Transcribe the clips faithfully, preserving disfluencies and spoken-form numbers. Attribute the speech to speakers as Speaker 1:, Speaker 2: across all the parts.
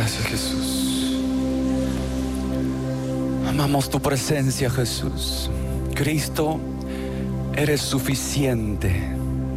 Speaker 1: Gracias, Jesús. Amamos tu presencia, Jesús. Cristo, eres suficiente.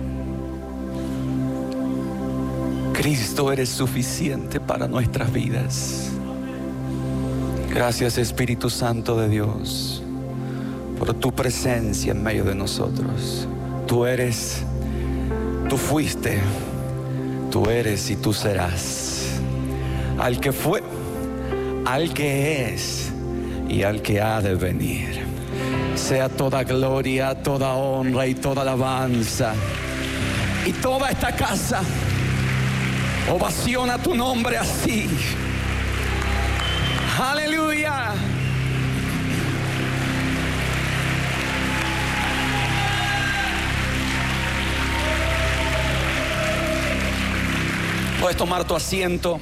Speaker 1: Cristo, eres suficiente para nuestras vidas. Gracias, Espíritu Santo de Dios, por tu presencia en medio de nosotros. Tú eres, tú fuiste, tú eres y tú serás. Al que fue, al que es y al que ha de venir, sea toda gloria, toda honra y toda alabanza. Y toda esta casa ovaciona tu nombre así. Aleluya. Puedes tomar tu asiento.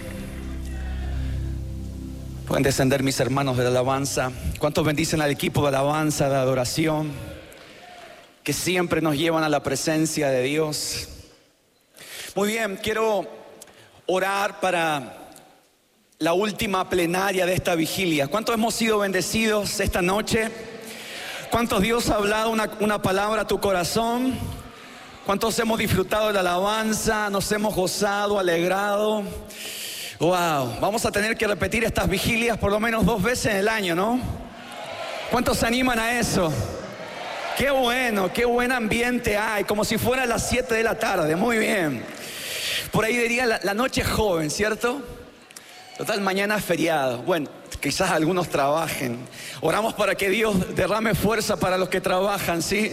Speaker 1: Pueden descender mis hermanos de la alabanza. ¿Cuántos bendicen al equipo de alabanza, de adoración, que siempre nos llevan a la presencia de Dios? Muy bien, quiero orar para la última plenaria de esta vigilia. ¿Cuántos hemos sido bendecidos esta noche? ¿Cuántos Dios ha hablado una, una palabra a tu corazón? ¿Cuántos hemos disfrutado de la alabanza? Nos hemos gozado, alegrado. Wow, vamos a tener que repetir estas vigilias por lo menos dos veces en el año, ¿no? ¿Cuántos se animan a eso? Qué bueno, qué buen ambiente hay, como si fuera a las siete de la tarde. Muy bien. Por ahí diría la, la noche joven, ¿cierto? Total, mañana es feriado. Bueno, quizás algunos trabajen. Oramos para que Dios derrame fuerza para los que trabajan, ¿sí?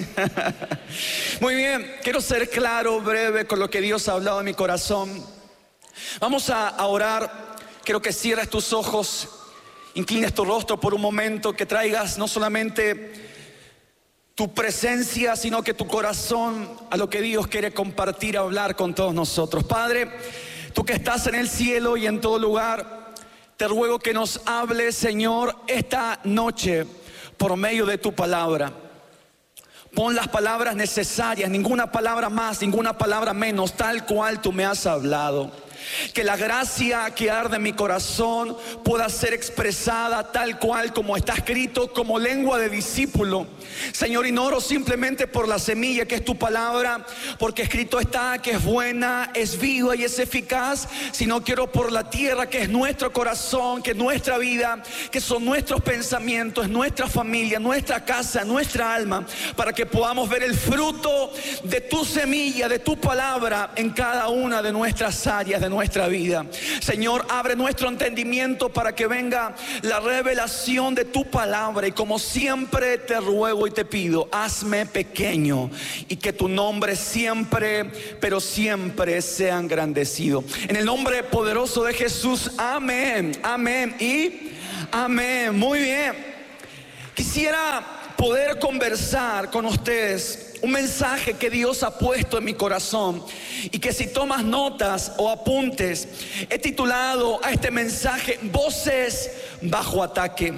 Speaker 1: Muy bien, quiero ser claro, breve con lo que Dios ha hablado en mi corazón. Vamos a, a orar. Quiero que cierres tus ojos, inclines tu rostro por un momento, que traigas no solamente tu presencia, sino que tu corazón a lo que Dios quiere compartir, hablar con todos nosotros. Padre, tú que estás en el cielo y en todo lugar, te ruego que nos hables, Señor, esta noche por medio de tu palabra. Pon las palabras necesarias, ninguna palabra más, ninguna palabra menos, tal cual tú me has hablado. Que la gracia que arde en mi corazón pueda ser expresada tal cual como está escrito, como lengua de discípulo. Señor, y no oro simplemente por la semilla que es tu palabra, porque escrito está que es buena, es viva y es eficaz, sino quiero por la tierra que es nuestro corazón, que es nuestra vida, que son nuestros pensamientos, nuestra familia, nuestra casa, nuestra alma, para que podamos ver el fruto de tu semilla, de tu palabra en cada una de nuestras áreas de nuestra vida. Señor, abre nuestro entendimiento para que venga la revelación de tu palabra, y como siempre te ruego y te pido, hazme pequeño y que tu nombre siempre, pero siempre sea engrandecido. En el nombre poderoso de Jesús, amén, amén y amén. Muy bien. Quisiera poder conversar con ustedes un mensaje que Dios ha puesto en mi corazón, y que si tomas notas o apuntes, he titulado a este mensaje Voces bajo ataque.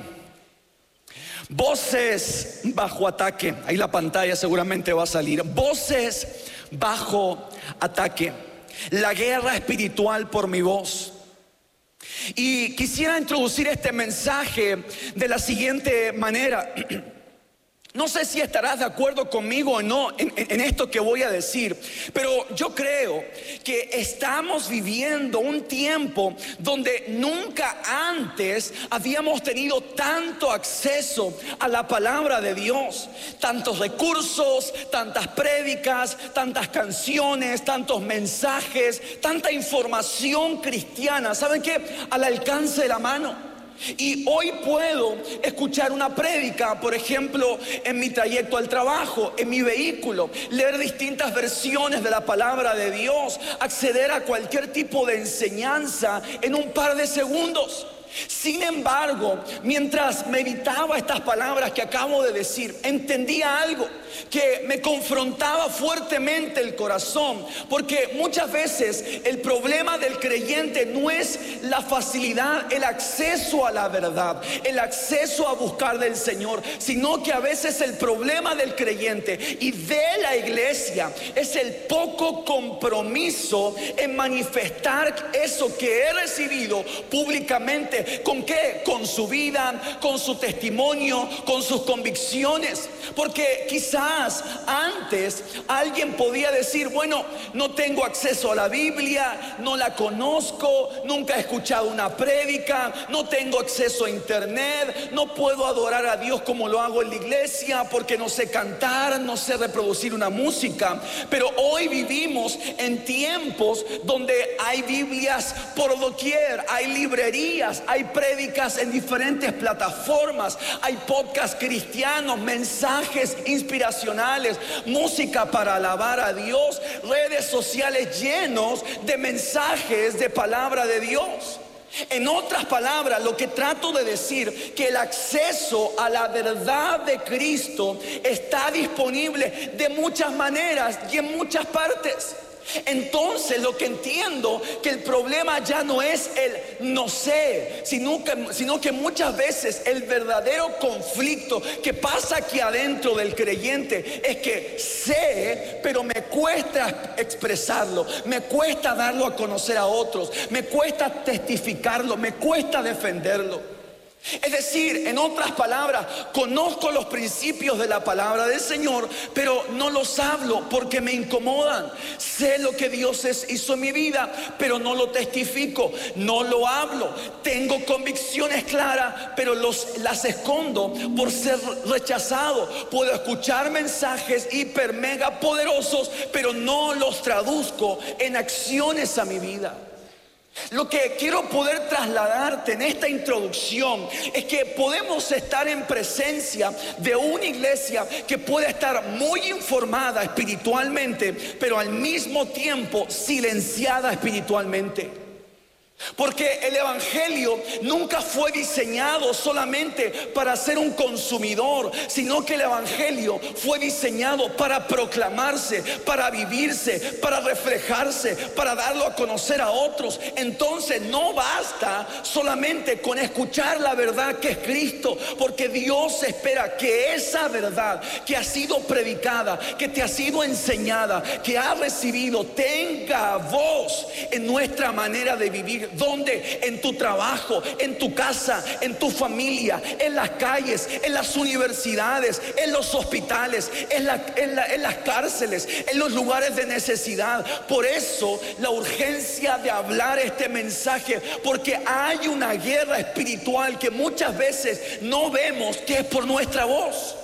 Speaker 1: Voces bajo ataque. Ahí la pantalla seguramente va a salir. Voces bajo ataque. La guerra espiritual por mi voz. Y quisiera introducir este mensaje de la siguiente manera. No sé si estarás de acuerdo conmigo o no en, en, en esto que voy a decir, pero yo creo que estamos viviendo un tiempo donde nunca antes habíamos tenido tanto acceso a la palabra de Dios. Tantos recursos, tantas prédicas, tantas canciones, tantos mensajes, tanta información cristiana. ¿Saben qué? Al alcance de la mano. Y hoy puedo escuchar una prédica, por ejemplo, en mi trayecto al trabajo, en mi vehículo, leer distintas versiones de la palabra de Dios, acceder a cualquier tipo de enseñanza en un par de segundos. Sin embargo, mientras meditaba estas palabras que acabo de decir, entendía algo. que me confrontaba fuertemente el corazón, porque muchas veces el problema del creyente no es la facilidad, el acceso a la verdad, el acceso a buscar del Señor, sino que a veces el problema del creyente y de la iglesia es el poco compromiso en manifestar eso que he recibido públicamente. ¿Con qué? Con su vida, con su testimonio, con sus convicciones. Porque quizás antes alguien podía decir: bueno, no tengo acceso a la Biblia, no la conozco, nunca he escuchado una prédica, no tengo acceso a internet, no puedo adorar a Dios como lo hago en la iglesia porque no sé cantar, no sé reproducir una música. Pero hoy vivimos en tiempos donde hay Biblias por doquier, hay librerías, hay prédicas en diferentes plataformas, hay podcasts cristianos, mensajes inspiracionales, música para alabar a Dios, redes sociales llenos de mensajes de palabra de Dios. En otras palabras, lo que trato de decir, que el acceso a la verdad de Cristo está disponible de muchas maneras y en muchas partes. Entonces lo que entiendo, que el problema ya no es el no sé, sino que, sino que muchas veces el verdadero conflicto que pasa aquí adentro del creyente es que sé, pero me cuesta expresarlo, me cuesta darlo a conocer a otros, me cuesta testificarlo, me cuesta defenderlo. Es decir, en otras palabras, conozco los principios de la palabra del Señor, pero no los hablo porque me incomodan. Sé lo que Dios es, hizo en mi vida, pero no lo testifico, no lo hablo. Tengo convicciones claras, pero los, las escondo por ser rechazado. Puedo escuchar mensajes hiper mega poderosos, pero no los traduzco en acciones a mi vida. Lo que quiero poder trasladarte en esta introducción es que podemos estar en presencia de una iglesia que puede estar muy informada espiritualmente, pero al mismo tiempo silenciada espiritualmente. Porque el evangelio nunca fue diseñado solamente para ser un consumidor, sino que el evangelio fue diseñado para proclamarse, para vivirse, para reflejarse, para darlo a conocer a otros. Entonces no basta solamente con escuchar la verdad que es Cristo, porque Dios espera que esa verdad que ha sido predicada, que te ha sido enseñada, que has recibido, tenga voz en nuestra manera de vivir. ¿Dónde? En tu trabajo, en tu casa, en tu familia, en las calles, en las universidades, en los hospitales, en, la, en, la, en las cárceles, en los lugares de necesidad. Por eso la urgencia de hablar este mensaje, porque hay una guerra espiritual que muchas veces no vemos, que es por nuestra voz.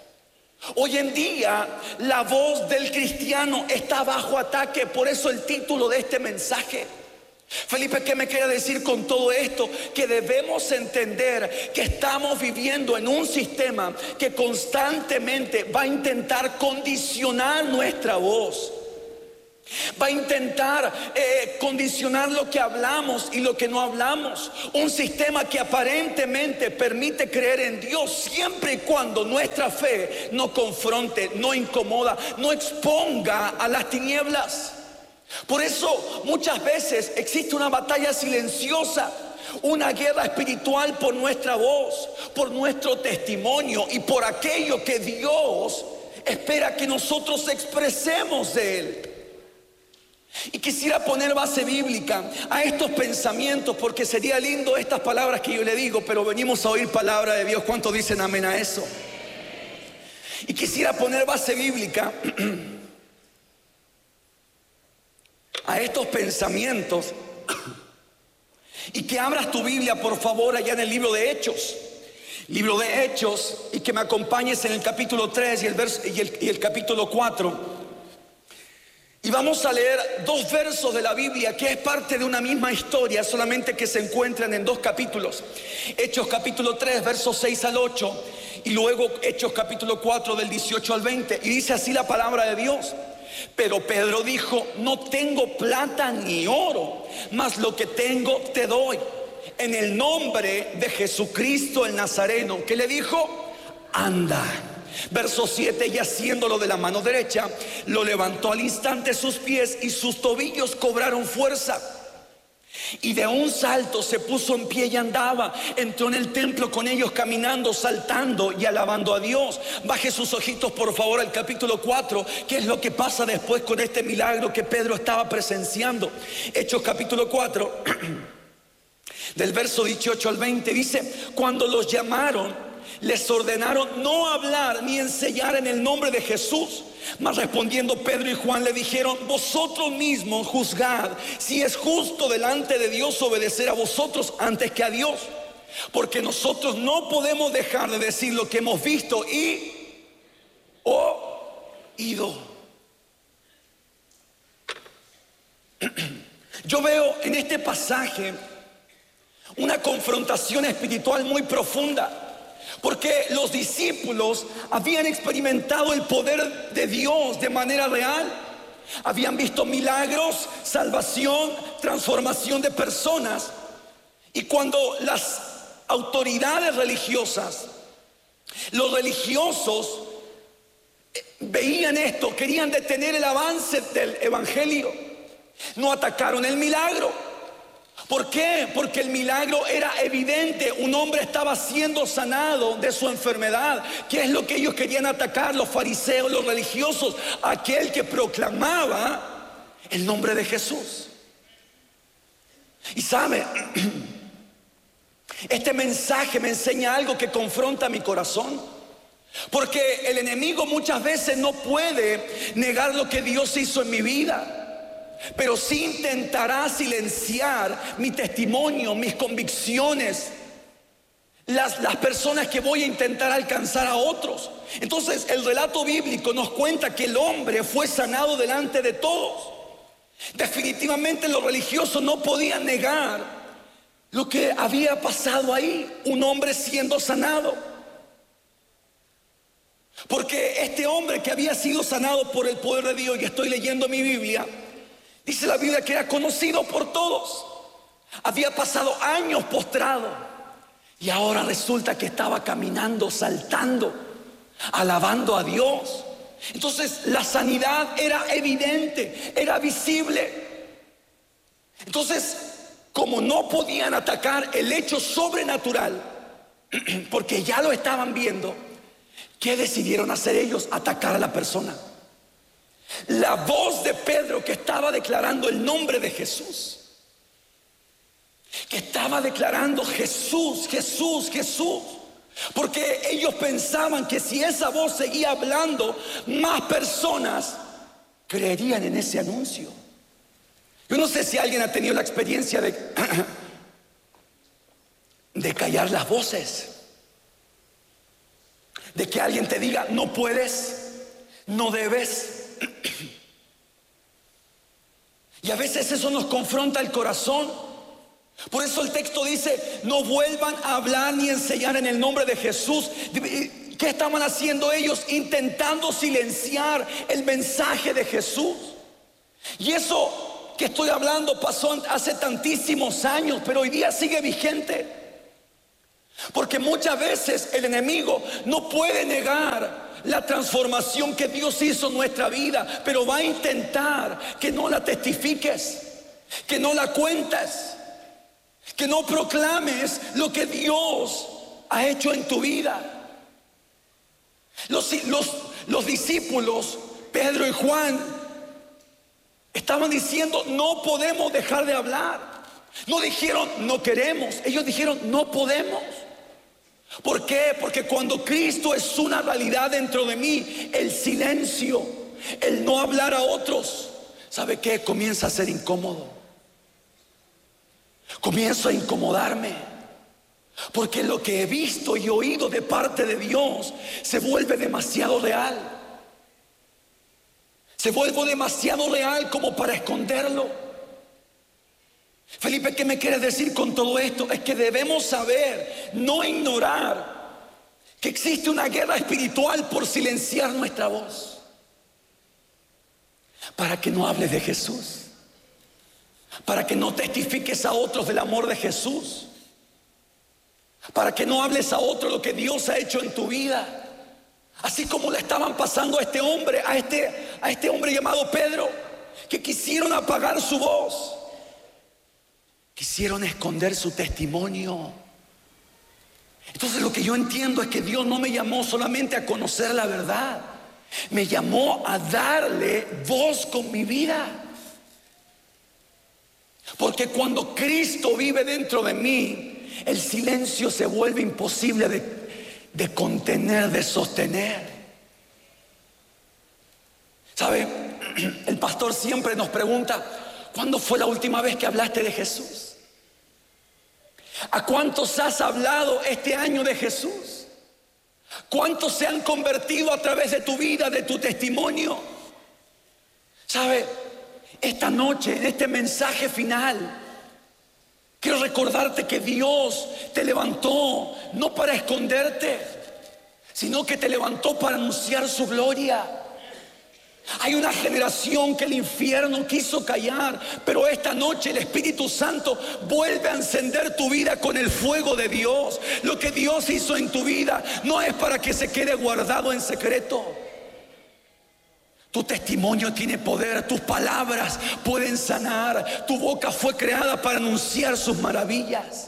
Speaker 1: Hoy en día la voz del cristiano está bajo ataque. Por eso el título de este mensaje. Felipe, ¿qué me quiere decir con todo esto? Que debemos entender que estamos viviendo en un sistema que constantemente va a intentar condicionar nuestra voz. Va a intentar eh, condicionar lo que hablamos y lo que no hablamos. Un sistema que aparentemente permite creer en Dios siempre y cuando nuestra fe no confronte, no incomoda, no exponga a las tinieblas. Por eso muchas veces existe una batalla silenciosa, una guerra espiritual por nuestra voz, por nuestro testimonio y por aquello que Dios espera que nosotros expresemos de Él. Y quisiera poner base bíblica a estos pensamientos, porque sería lindo estas palabras que yo le digo, pero venimos a oír palabra de Dios. ¿Cuántos dicen amén a eso? Y quisiera poner base bíblica a estos pensamientos, y que abras tu Biblia por favor allá en el libro de Hechos, libro de Hechos, y que me acompañes en el capítulo tres y el, verso, y el, y el capítulo cuatro. Y vamos a leer dos versos de la Biblia que es parte de una misma historia, solamente que se encuentran en dos capítulos. Hechos capítulo tres, versos seis al ocho, y luego Hechos capítulo cuatro, del dieciocho al veinte. Y dice así la palabra de Dios. Pero Pedro dijo: no tengo plata ni oro, mas lo que tengo te doy. En el nombre de Jesucristo el Nazareno, ¿qué le dijo? Anda Verso siete, y haciéndolo de la mano derecha, lo levantó al instante sus pies y sus tobillos cobraron fuerza. Y de un salto se puso en pie y andaba. Entró en el templo con ellos caminando, saltando y alabando a Dios. Baje sus ojitos por favor al capítulo cuatro. ¿Qué es lo que pasa después con este milagro que Pedro estaba presenciando? Hechos capítulo cuatro, del verso dieciocho al veinte, dice: cuando los llamaron, les ordenaron no hablar ni enseñar en el nombre de Jesús. Mas respondiendo Pedro y Juan le dijeron: vosotros mismos juzgad si es justo delante de Dios obedecer a vosotros antes que a Dios, porque nosotros no podemos dejar de decir lo que hemos visto y oído. Yo veo en este pasaje una confrontación espiritual muy profunda, porque los discípulos habían experimentado el poder de Dios de manera real. Habían visto milagros, salvación, transformación de personas. Y cuando las autoridades religiosas, los religiosos veían esto, querían detener el avance del evangelio, no atacaron el milagro. ¿Por qué? Porque el milagro era evidente. Un hombre estaba siendo sanado de su enfermedad. ¿Qué es lo que ellos querían atacar? Los fariseos, los religiosos, aquel que proclamaba el nombre de Jesús. Y sabe, este mensaje me enseña algo que confronta mi corazón, porque el enemigo muchas veces no puede negar lo que Dios hizo en mi vida, pero sí intentará silenciar mi testimonio, mis convicciones, las, las personas que voy a intentar alcanzar a otros. Entonces el relato bíblico nos cuenta que el hombre fue sanado delante de todos. Definitivamente los religiosos no podían negar lo que había pasado ahí, un hombre siendo sanado. Porque este hombre que había sido sanado por el poder de Dios, y estoy leyendo mi Biblia, dice la Biblia que era conocido por todos. Había pasado años postrado y ahora resulta que estaba caminando, saltando, alabando a Dios. Entonces la sanidad era evidente, era visible. Entonces, como no podían atacar el hecho sobrenatural, porque ya lo estaban viendo, ¿qué decidieron hacer ellos? Atacar a la persona. La voz de Pedro, que estaba declarando el nombre de Jesús, que estaba declarando Jesús, Jesús, Jesús, porque ellos pensaban que si esa voz seguía hablando, más personas creerían en ese anuncio. Yo no sé si alguien ha tenido la experiencia de, de callar las voces, de que alguien te diga: no puedes, no debes. Y a veces eso nos confronta el corazón. Por eso el texto dice: no vuelvan a hablar ni enseñar en el nombre de Jesús. ¿Qué estaban haciendo ellos? Intentando silenciar el mensaje de Jesús. Y eso que estoy hablando pasó hace tantísimos años, pero hoy día sigue vigente. Porque muchas veces el enemigo no puede negar la transformación que Dios hizo en nuestra vida, pero va a intentar que no la testifiques, que no la cuentes, que no proclames lo que Dios ha hecho en tu vida. Los, los, los discípulos, Pedro y Juan, estaban diciendo: no podemos dejar de hablar. No dijeron no queremos, ellos dijeron no podemos. ¿Por qué? Porque cuando Cristo es una realidad dentro de mí, el silencio, el no hablar a otros, ¿sabe qué? Comienza a ser incómodo. Comienzo a incomodarme, porque lo que he visto y oído de parte de Dios se vuelve demasiado real. Se vuelve demasiado real como para esconderlo. Felipe, ¿qué me quieres decir con todo esto? Es que debemos saber, no ignorar, que existe una guerra espiritual por silenciar nuestra voz, para que no hables de Jesús, para que no testifiques a otros del amor de Jesús, para que no hables a otros lo que Dios ha hecho en tu vida. Así como le estaban pasando a este hombre, a este, a este hombre llamado Pedro, que quisieron apagar su voz, quisieron esconder su testimonio. Entonces lo que yo entiendo es que Dios no me llamó solamente a conocer la verdad, me llamó a darle voz con mi vida. Porque cuando Cristo vive dentro de mí, el silencio se vuelve imposible de de contener, de sostener. ¿Sabe? El pastor siempre nos pregunta: ¿cuándo fue la última vez que hablaste de Jesús? ¿A cuántos has hablado este año de Jesús? ¿Cuántos se han convertido a través de tu vida, de tu testimonio? ¿Sabe? Esta noche, en este mensaje final, quiero recordarte que Dios te levantó no para esconderte, sino que te levantó para anunciar su gloria. Hay una generación que el infierno quiso callar, pero esta noche el Espíritu Santo vuelve a encender tu vida con el fuego de Dios. Lo que Dios hizo en tu vida no es para que se quede guardado en secreto. Tu testimonio tiene poder, tus palabras pueden sanar, tu boca fue creada para anunciar sus maravillas.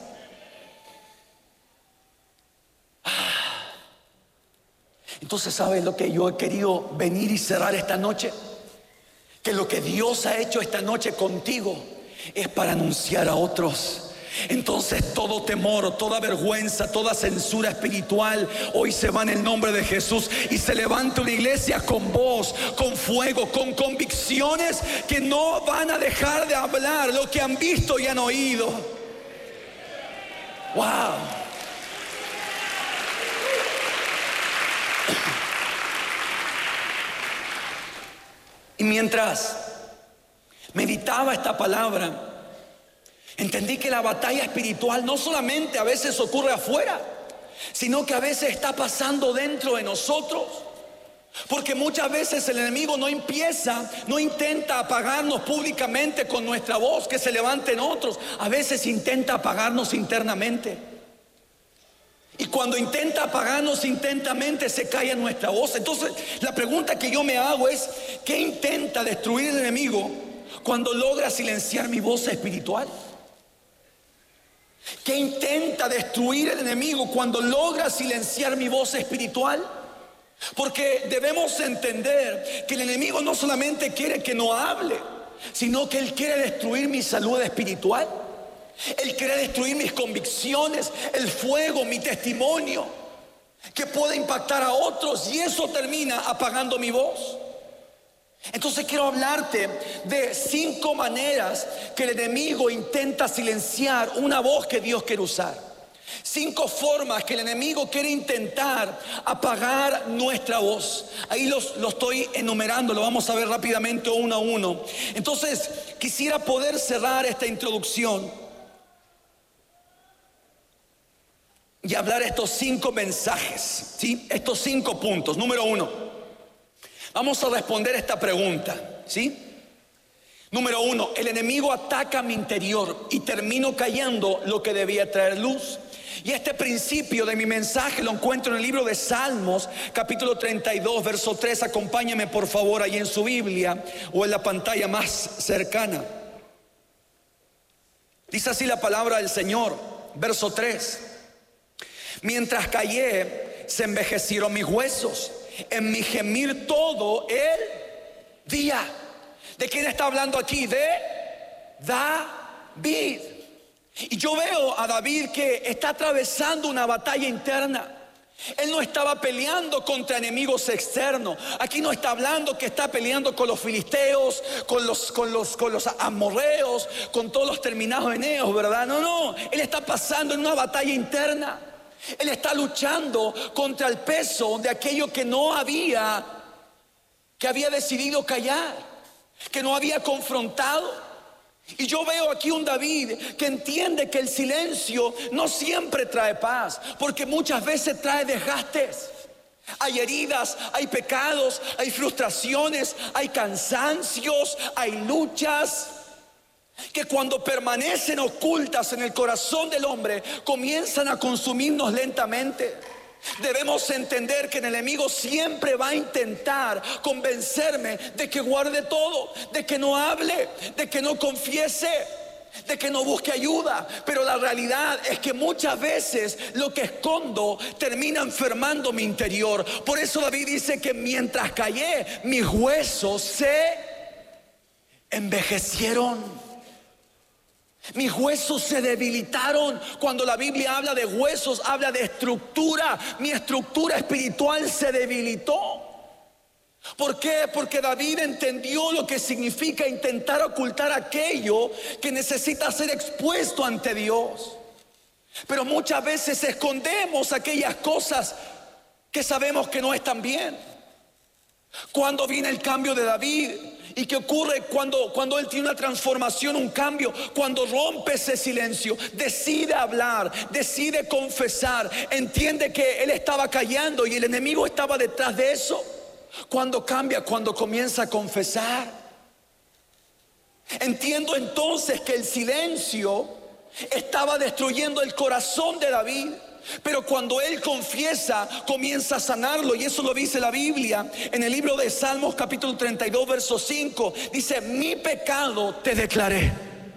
Speaker 1: Ah. Entonces, ¿sabes lo que yo he querido venir y cerrar esta noche? Que lo que Dios ha hecho esta noche contigo es para anunciar a otros. Entonces todo temor, toda vergüenza, toda censura espiritual hoy se va en el nombre de Jesús, y se levanta una iglesia con voz, con fuego, con convicciones que no van a dejar de hablar lo que han visto y han oído. Wow. Y mientras meditaba esta palabra, entendí que la batalla espiritual no solamente a veces ocurre afuera, sino que a veces está pasando dentro de nosotros. Porque muchas veces el enemigo no empieza, no intenta apagarnos públicamente con nuestra voz, que se levanten otros. A veces intenta apagarnos internamente. Y cuando intenta apagarnos internamente, se calla nuestra voz. Entonces la pregunta que yo me hago es: ¿qué intenta destruir el enemigo cuando logra silenciar mi voz espiritual? ¿Qué intenta destruir el enemigo cuando logra silenciar mi voz espiritual? Porque debemos entender que el enemigo no solamente quiere que no hable, sino que él quiere destruir mi salud espiritual. Él quiere destruir mis convicciones, el fuego, mi testimonio, que puede impactar a otros, y eso termina apagando mi voz. Entonces quiero hablarte de cinco maneras que el enemigo intenta silenciar una voz que Dios quiere usar. Cinco formas que el enemigo quiere intentar apagar nuestra voz. Ahí los, lo estoy enumerando, lo vamos a ver rápidamente uno a uno. Entonces quisiera poder cerrar esta introducción y hablar estos cinco mensajes, ¿sí? Estos cinco puntos. Número uno, vamos a responder esta pregunta, ¿sí? Número uno, el enemigo ataca mi interior y termino callando lo que debía traer luz. Y este principio de mi mensaje lo encuentro en el libro de Salmos, capítulo treinta y dos, verso tres. Acompáñame por favor ahí en su Biblia o en la pantalla más cercana. Dice así la palabra del Señor, verso tres. Mientras callé, se envejecieron mis huesos, en mi gemir todo el día. ¿De quién está hablando aquí? De David. Y yo veo a David que está atravesando una batalla interna. Él no estaba peleando contra enemigos externos. Aquí no está hablando que está peleando con los filisteos, con los, con los, con los amorreos, con todos los terminados eneos, ¿verdad? No, no. Él está pasando en una batalla interna. Él está luchando contra el peso de aquello que no había, que había decidido callar, que no había confrontado. Y yo veo aquí un David que entiende que el silencio no siempre trae paz, porque muchas veces trae desgastes. Hay heridas, hay pecados, hay frustraciones, hay cansancios, hay luchas que cuando permanecen ocultas en el corazón del hombre comienzan a consumirnos lentamente. Debemos entender que el enemigo siempre va a intentar convencerme de que guarde todo, de que no hable, de que no confiese, de que no busque ayuda. Pero la realidad es que muchas veces lo que escondo termina enfermando mi interior. Por eso David dice que mientras callé, mis huesos se envejecieron. Mis huesos se debilitaron. Cuando la Biblia habla de huesos, habla de estructura. Mi estructura espiritual se debilitó. ¿Por qué? Porque David entendió lo que significa intentar ocultar aquello que necesita ser expuesto ante Dios. Pero muchas veces escondemos aquellas cosas que sabemos que no están bien. Cuando viene el cambio de David, ¿y qué ocurre cuando, cuando él tiene una transformación, un cambio? Cuando rompe ese silencio, decide hablar, decide confesar, entiende que él estaba callando y el enemigo estaba detrás de eso. Cuando cambia, cuando comienza a confesar. Entiendo entonces que el silencio estaba destruyendo el corazón de David. Pero cuando él confiesa, comienza a sanarlo. Y eso lo dice la Biblia en el libro de Salmos capítulo treinta y dos verso cinco. Dice: mi pecado te declaré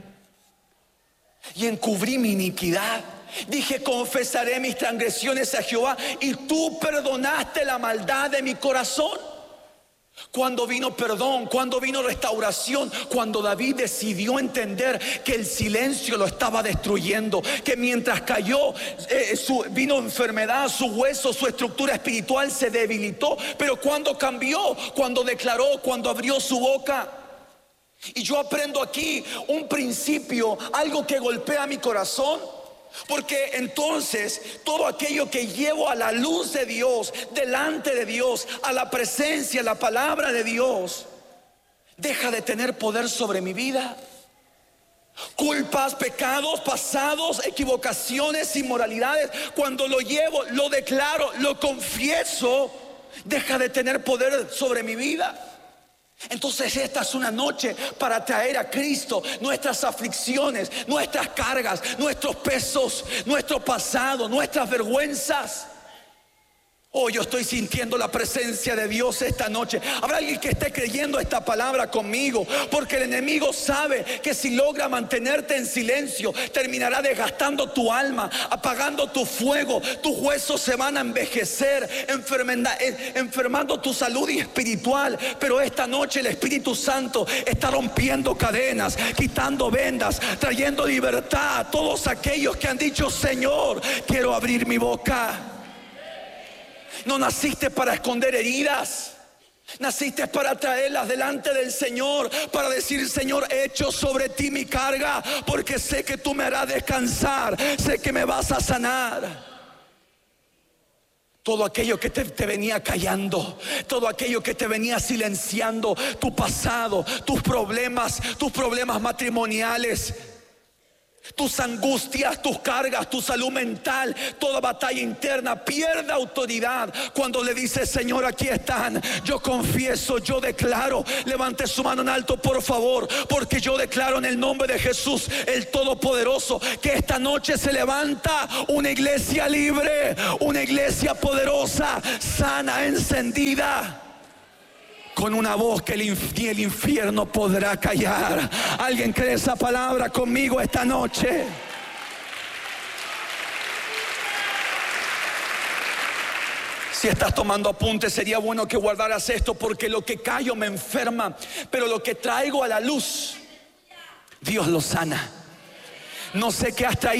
Speaker 1: y encubrí mi iniquidad. Dije: confesaré mis transgresiones a Jehová, y tú perdonaste la maldad de mi corazón. Cuando vino perdón, cuando vino restauración, cuando David decidió entender que el silencio lo estaba destruyendo, que mientras cayó eh, su, vino enfermedad, su hueso, su estructura espiritual se debilitó. Pero cuando cambió, cuando declaró, cuando abrió su boca. Y yo aprendo aquí un principio, algo que golpea mi corazón. Porque entonces todo aquello que llevo a la luz de Dios, delante de Dios, a la presencia, a la palabra de Dios, deja de tener poder sobre mi vida. Culpas, pecados pasados, equivocaciones, inmoralidades, cuando lo llevo, lo declaro, lo confieso, deja de tener poder sobre mi vida. Entonces esta es una noche para traer a Cristo nuestras aflicciones, nuestras cargas, nuestros pesos, nuestro pasado, nuestras vergüenzas. Oh, yo estoy sintiendo la presencia de Dios esta noche. Habrá alguien que esté creyendo esta palabra conmigo, porque el enemigo sabe que si logra mantenerte en silencio, terminará desgastando tu alma, apagando tu fuego. Tus huesos se van a envejecer, enfermando tu salud espiritual. Pero esta noche el Espíritu Santo está rompiendo cadenas, quitando vendas, trayendo libertad a todos aquellos que han dicho: Señor, quiero abrir mi boca. No naciste para esconder heridas, naciste para traerlas delante del Señor, para decir: Señor, echo sobre ti mi carga, porque sé que tú me harás descansar, sé que me vas a sanar. Todo aquello que te, te venía callando, todo aquello que te venía silenciando, tu pasado, tus problemas, tus problemas matrimoniales, tus angustias, tus cargas, tu salud mental, toda batalla interna pierde autoridad cuando le dices: Señor, aquí están. Yo confieso, yo declaro. Levante su mano en alto, por favor, porque yo declaro en el nombre de Jesús, el Todopoderoso, que esta noche se levanta una iglesia libre, una iglesia poderosa, sana, encendida, con una voz que el, inf- el infierno podrá callar. ¿Alguien cree esa palabra conmigo esta noche? Si estás tomando apuntes, sería bueno que guardaras esto, porque lo que callo me enferma, pero lo que traigo a la luz, Dios lo sana. No sé qué has traído